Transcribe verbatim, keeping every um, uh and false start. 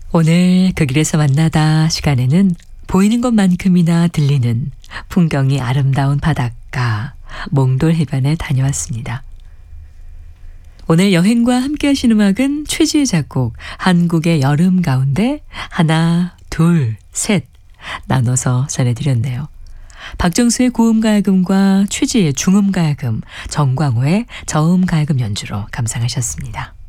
오늘 그 길에서 만나다 시간에는 보이는 것만큼이나 들리는 풍경이 아름다운 바닷가 몽돌 해변에 다녀왔습니다. 오늘 여행과 함께 하신 음악은 최지의 작곡 한국의 여름 가운데 하나, 둘, 셋 나눠서 전해드렸네요. 박정수의 고음가야금과 최지의 중음가야금, 정광호의 저음가야금 연주로 감상하셨습니다.